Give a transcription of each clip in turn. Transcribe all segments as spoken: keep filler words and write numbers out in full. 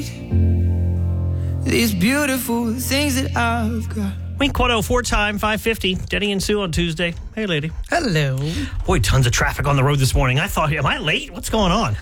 These beautiful things that I've got. Wink one oh four time, five fifty. Denny and Sue on Tuesday. Hey, lady. Hello. Boy, tons of traffic on the road this morning. I thought, am I late? What's going on?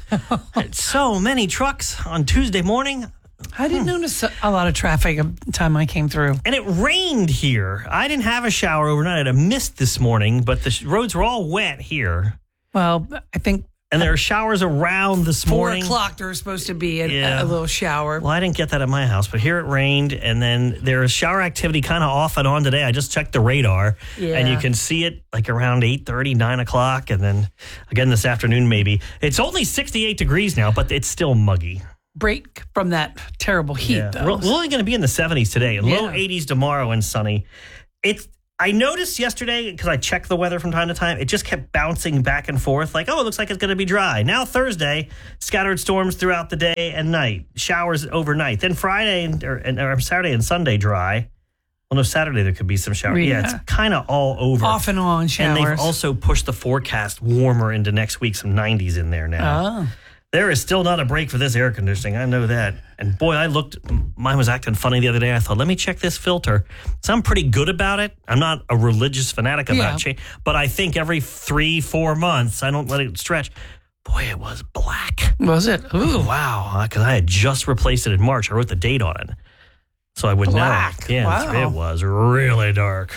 So many trucks on Tuesday morning. I didn't hmm. notice a lot of traffic the time I came through. And it rained here. I didn't have a shower overnight. I had a mist this morning, but the sh- roads were all wet here. Well, I think... And there are showers around this Four morning. Four o'clock, there was supposed to be a, yeah. a little shower. Well, I didn't get that at my house, but here it rained, and then there is shower activity kind of off and on today. I just checked the radar, yeah. and you can see it like around eight thirty, nine o'clock, and then again this afternoon maybe. It's only sixty-eight degrees now, but it's still muggy. Break from that terrible heat, yeah. though. We're only going to be in the seventies today, and yeah. low eighties tomorrow and sunny. It's... I noticed yesterday, because I check the weather from time to time, it just kept bouncing back and forth. Like, oh, it looks like it's going to be dry. Now Thursday, scattered storms throughout the day and night. Showers overnight. Then Friday and, or, or Saturday and Sunday dry. Well, no, Saturday there could be some showers. Yeah, yeah it's kind of all over. Off and on showers. And they've also pushed the forecast warmer into next week, some nineties in there now. Oh. There is still not a break for this air conditioning. I know that. And boy, I looked, mine was acting funny the other day. I thought, let me check this filter. So I'm pretty good about it. I'm not a religious fanatic about yeah. change, but I think every three, four months, I don't let it stretch. Boy, it was black. Was it? Ooh. Wow. Because I had just replaced it in March. I wrote the date on it. So I would black. know. Yeah, wow. It was really dark.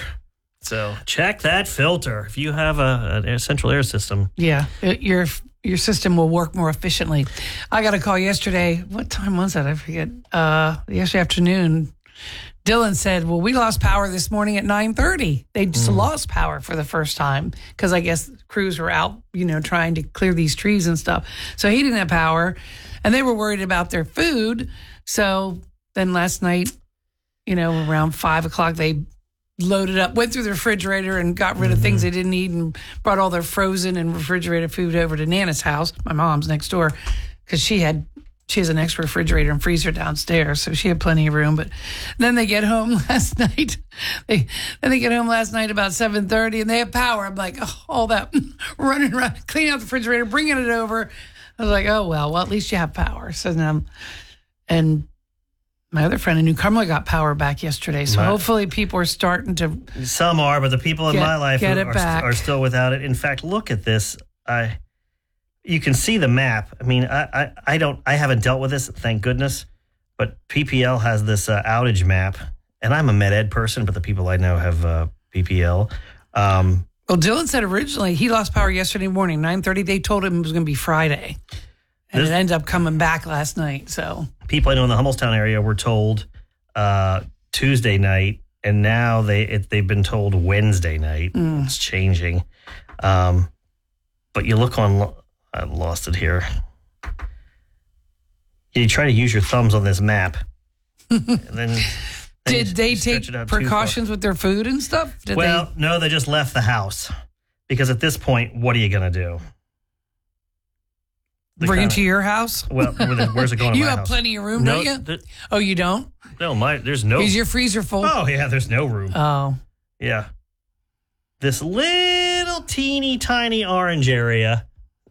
So check that filter. If you have a, a central air system. Yeah, it, your your system will work more efficiently. I got a call yesterday. What time was that? I forget. Uh, yesterday afternoon, Dylan said, well, we lost power this morning at nine thirty. They just mm. lost power for the first time because I guess crews were out, you know, trying to clear these trees and stuff. So he didn't have power, and they were worried about their food. So then last night, you know, around five o'clock, they loaded up, went through the refrigerator and got rid of mm-hmm. things they didn't eat and brought all their frozen and refrigerated food over to Nana's house, my mom's next door, because she had she has an extra refrigerator and freezer downstairs, so she had plenty of room. But then they get home last night. They then they get home last night about seven thirty, and they have power. I'm like, oh, all that running around, cleaning out the refrigerator, bringing it over. I was like, oh well, well at least you have power. So then, and. My other friend in New Carmel got power back yesterday, so my, hopefully people are starting to... Some are, but the people in get, my life get are, are, are still without it. In fact, look at this. I, you can see the map. I mean, I, I, I don't, I haven't dealt with this, thank goodness, but P P L has this uh, outage map, and I'm a med ed person, but the people I know have uh, P P L. Um, well, Dylan said originally he lost power yesterday morning, nine thirty. They told him it was going to be Friday. And it ended up coming back last night. So people I know in the Hummelstown area were told uh, Tuesday night, and now they it, they've been told Wednesday night. Mm. It's changing. Um, but you look on, I lost it here. You try to use your thumbs on this map. and then, then Did they take precautions with their food and stuff? Did well, they? no, they just left the house. Because at this point, what are you going to do? Bring kinda, it to your house? Well, where's it going to you my have house? plenty of room, no, don't you? The, oh, you don't? No, my there's no. Is your freezer full? Oh, yeah, there's no room. Oh. Yeah. This little teeny tiny orange area.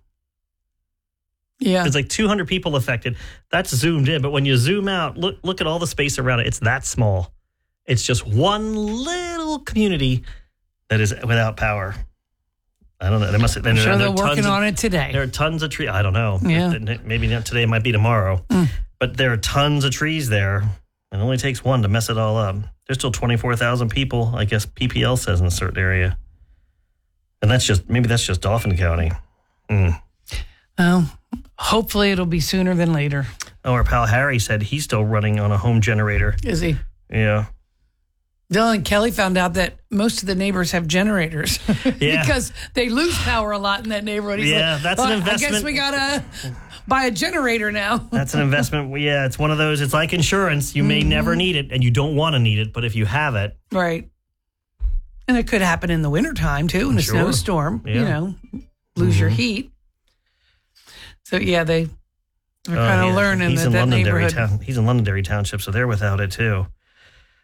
Yeah. It's like two hundred people affected. That's zoomed in, but when you zoom out, look look at all the space around it. It's that small. It's just one little community that is without power. I don't know. They must have been. I'm sure they're working of, on it today. There are tons of trees. I don't know. Yeah. Maybe not today. It might be tomorrow. Mm. But there are tons of trees there. It only takes one to mess it all up. There's still twenty-four thousand people, I guess P P L says, in a certain area. And that's just, maybe that's just Dauphin County. Mm. Well, hopefully it'll be sooner than later. Oh, our pal Harry said he's still running on a home generator. Is he? Yeah. Dylan and Kelly found out that most of the neighbors have generators yeah. because they lose power a lot in that neighborhood. He's yeah, like, that's well, an investment. I guess we got to buy a generator now. That's an investment. Yeah, it's one of those. It's like insurance. You may mm-hmm. never need it, and you don't want to need it, but if you have it. Right. And it could happen in the wintertime, too, in a sure. snowstorm. Yeah. You know, lose mm-hmm. your heat. So, yeah, they, they're oh, kind of yeah. learning He's that, in that Londonderry neighborhood. Town. He's in Londonderry Township, so they're without it, too.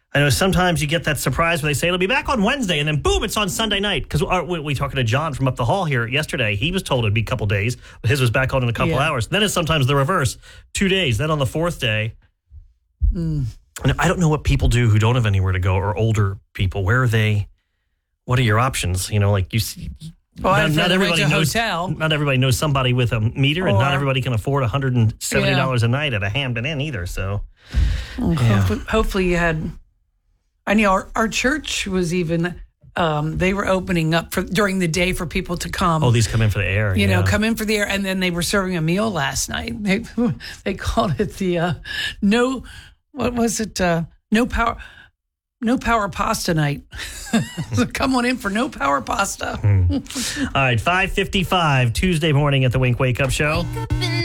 I know sometimes you get that surprise where they say it'll be back on Wednesday, and then boom, it's on Sunday night. Because we, we talking to John from up the hall here yesterday. He was told it'd be a couple days. But his was back on in a couple Yeah. hours. Then it's sometimes the reverse. Two days. Then on the fourth day. Mm. And I don't know what people do who don't have anywhere to go, or older people. Where are they? What are your options? You know, like you see. Well, not, I'd not rather everybody rent a knows. hotel. Not everybody knows somebody with a meter, and not Or- everybody can afford one hundred seventy dollars a night at a Hampton Inn either. So, Well, Yeah. hopefully, hopefully you had. I know our, our church was even. Um, they were opening up for during the day for people to come. oh, these come in for the air. you know, yeah. come in for the air, and then they were serving a meal last night. They they called it the uh, no, what was it? Uh, no power, no power pasta night. So come on in for no power pasta. All right, five fifty-five Tuesday morning at the Wink Wake Up Show. Wake up in